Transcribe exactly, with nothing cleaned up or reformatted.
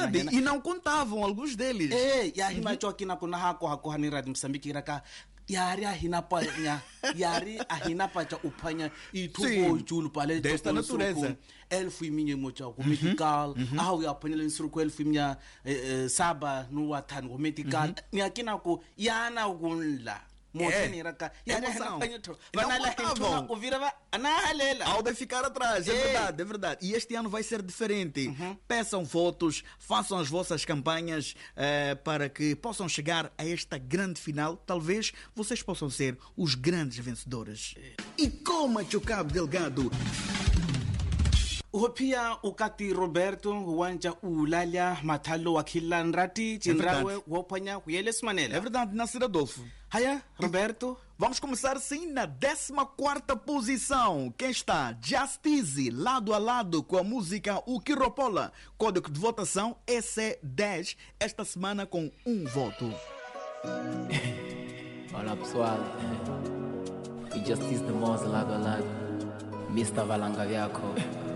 verdade, e não contavam alguns deles. Eh, ya hima choki na kuna hako hako hanirad Msambiki raka yari ahina pa nya yari ahina pa cha upanya itubo julu pale desta natureza. Elfu minha mocha o medical, ah ya panela insuruko elfu minha saba no watan o medical. Ni akina ko yana gunla. É. Ao de ficar atrás, é, é verdade, é verdade. E este ano vai ser diferente. Uhum. Peçam votos, façam as vossas campanhas eh, para que possam chegar a esta grande final. Talvez vocês possam ser os grandes vencedores. É. E coma Cabo Delgado. O pia o kati Roberto wanja ulalha matalo akila nrati tinrawe wopanya kuyeles manela. É verdade, Nasir Adolfo. Haya, Roberto. Vamos começar sim na décima quarta posição. Quem está? Justice, lado a lado com a música O Quiropola. Código de votação E C dez, esta semana com um voto. Olá pessoal, e Justice de Moz lado a lado, mister Valanga Viaco.